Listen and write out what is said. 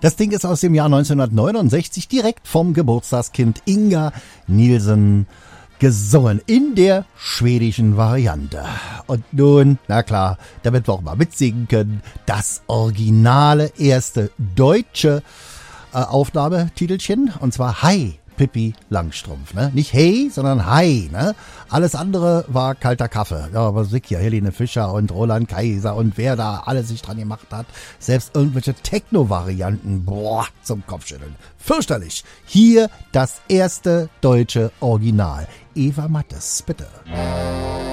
Das Ding ist aus dem Jahr 1969 direkt vom Geburtstagskind Inga Nielsen gesungen in der schwedischen Variante. Und nun, na klar, damit wir auch mal mitsingen können, das originale erste deutsche Aufnahmetitelchen, und zwar Hi Pippi Langstrumpf, ne? Nicht Hey, sondern Hi, ne? Alles andere war kalter Kaffee. Ja, aber sicher, Helene Fischer und Roland Kaiser und wer da alles sich dran gemacht hat. Selbst irgendwelche Techno-Varianten, boah, zum Kopfschütteln. Fürchterlich. Hier das erste deutsche Original. Eva Mattes, bitte.